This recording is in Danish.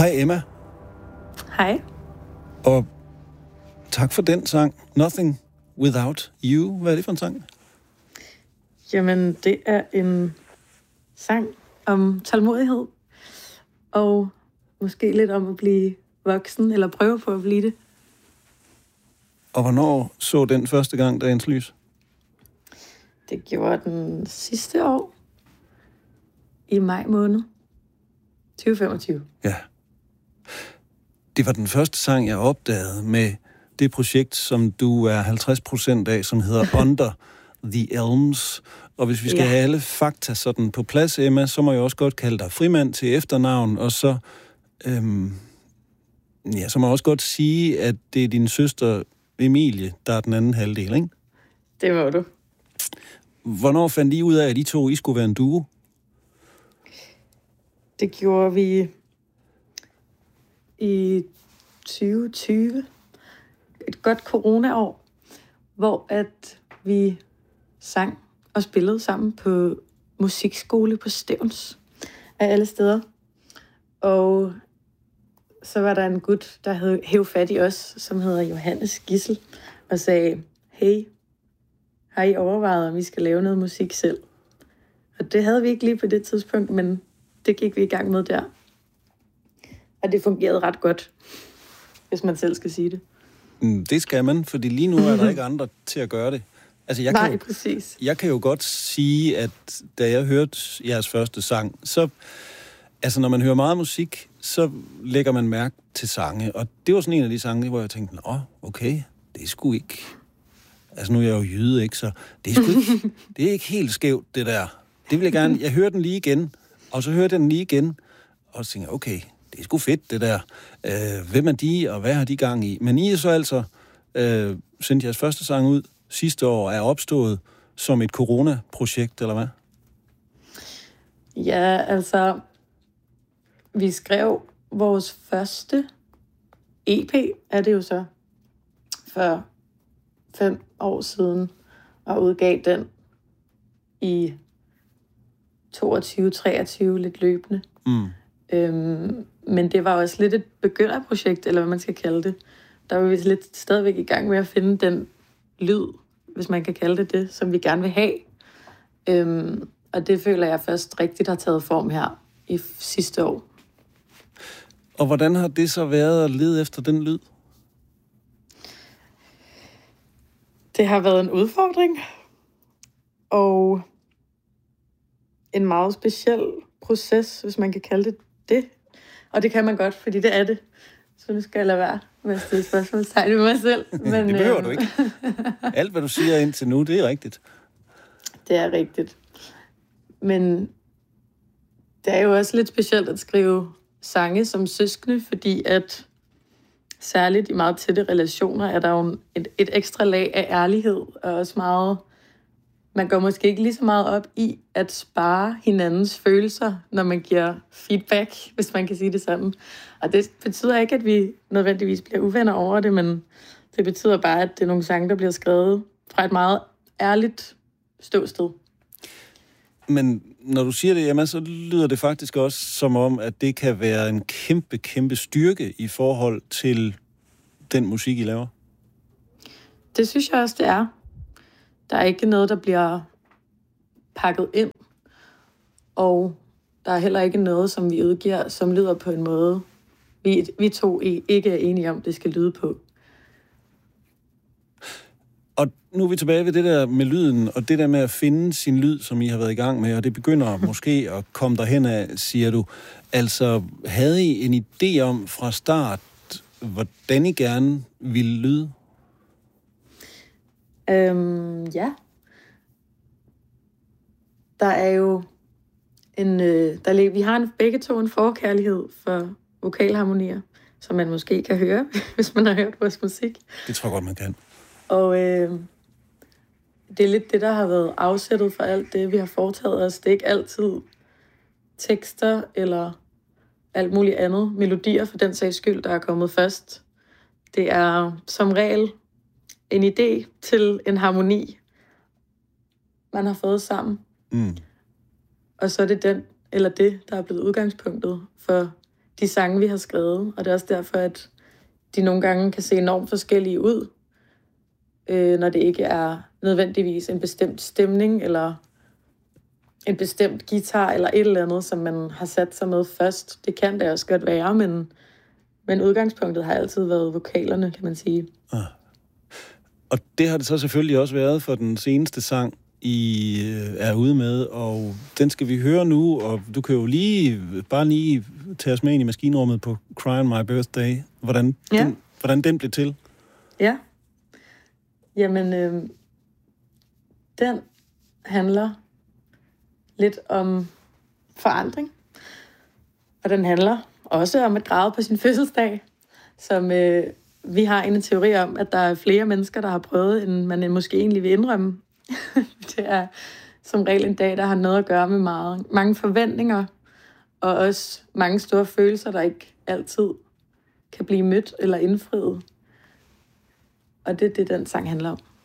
Hej Emma. Hej. Og tak for den sang, Nothing Without You. Hvad er det for en sang? Jamen, det er en sang om tålmodighed, og måske lidt om at blive voksen, eller prøve på at blive det. Og hvornår så den første gang dagens lys? Det gjorde den sidste år, i maj måned 2025. Ja. Det var den første sang, jeg opdagede med det projekt, som du er 50% af, som hedder Under the Elms. Og hvis vi skal have alle fakta sådan på plads, Emma, så må jeg også godt kalde dig frimand til efternavn, og så, så må jeg også godt sige, at det er din søster Emilie, der er den anden halvdel, ikke? Det må du. Hvornår fandt I ud af, at I to skulle være en duo? Det gjorde vi i 2020. Et godt coronaår, hvor at vi sang og spillede sammen på musikskole på Stevns af alle steder. Og så var der en gut, der hæv fat i os, som hedder Johannes Gissel, og sagde, hey, har I overvejet, om vi skal lave noget musik selv? Og det havde vi ikke lige på det tidspunkt, men det gik vi i gang med der. Og det fungerede ret godt, hvis man selv skal sige det. Det skal man, fordi lige nu er der ikke andre til at gøre det. Altså, præcis. Jeg kan jo godt sige, at da jeg hørte jeres første sang, så, altså når man hører meget musik, så lægger man mærke til sange. Og det var sådan en af de sange, hvor jeg tænkte, okay, det er sgu ikke... Altså nu er jeg jo jyde, ikke? Så det er sgu ikke, det er ikke helt skævt, det der. Det vil jeg gerne... Jeg hørte den lige igen, og så hørte jeg den lige igen, og så tænkte jeg, okay, det er sgu fedt, det der. Hvem er de, og hvad har de gang i? Men I er så altså sendt jeres første sang ud sidste år, er opstået som et corona-projekt, eller hvad? Ja, altså, vi skrev vores første EP, er det jo så, for 5 år siden, og udgav den i 22-23 lidt løbende. Men det var også lidt et begynderprojekt, eller hvad man skal kalde det. Der var vi lidt stadigvæk i gang med at finde den lyd, hvis man kan kalde det, som vi gerne vil have. Og det føler jeg først rigtigt har taget form her i sidste år. Og hvordan har det så været at lede efter den lyd? Det har været en udfordring, og en meget speciel proces, hvis man kan kalde det det. Og det kan man godt, fordi det er det. Så nu skal jeg lade være med at stille spørgsmålstegn med mig selv. Men, det behøver du ikke. Alt, hvad du siger indtil nu, det er rigtigt. Det er rigtigt. Men det er jo også lidt specielt at skrive sange som søskende, fordi at særligt i meget tætte relationer er der jo et ekstra lag af ærlighed, og også meget... Man går måske ikke lige så meget op i at spare hinandens følelser, når man giver feedback, hvis man kan sige det sådan. Og det betyder ikke, at vi nødvendigvis bliver uvenner over det, men det betyder bare, at det er nogle sange, der bliver skrevet fra et meget ærligt ståsted. Men når du siger det, Emma, så lyder det faktisk også som om, at det kan være en kæmpe, kæmpe styrke i forhold til den musik, I laver. Det synes jeg også, det er. Der er ikke noget, der bliver pakket ind, og der er heller ikke noget, som vi udgiver, som lyder på en måde, vi to ikke er enige om, det skal lyde på. Og nu er vi tilbage ved det der med lyden, og det der med at finde sin lyd, som I har været i gang med, og det begynder måske at komme derhen af, siger du. Altså, havde I en idé om fra start, hvordan I gerne ville lyde? Ja. Der er jo vi har begge to en forkærlighed for vokalharmonier, som man måske kan høre, hvis man har hørt vores musik. Det tror jeg godt, man kan. Og det er lidt det, der har været afsættet for alt det, vi har foretaget os. Det er ikke altid tekster eller alt muligt andet, melodier for den sags skyld, der er kommet først. Det er som regel en idé til en harmoni, man har fået sammen. Og så er det den eller det, der er blevet udgangspunktet for de sange, vi har skrevet. Og det er også derfor, at de nogle gange kan se enormt forskellige ud, når det ikke er nødvendigvis en bestemt stemning, eller en bestemt guitar, eller et eller andet, som man har sat sig med først. Det kan det også godt være, men udgangspunktet har altid været vokalerne, kan man sige. Og det har det så selvfølgelig også været for den seneste sang, I er ude med, og den skal vi høre nu, og du kan jo bare lige tage os med ind i maskinrummet på Cry on My Birthday, hvordan den blev til. Ja. Jamen, den handler lidt om forandring, og den handler også om at græde på sin fødselsdag, som vi har en teori om, at der er flere mennesker, der har prøvet, end man måske egentlig vil indrømme. Det er som regel en dag, der har noget at gøre med mange forventninger, og også mange store følelser, der ikke altid kan blive mødt eller indfriet. Og det er det, den sang handler om.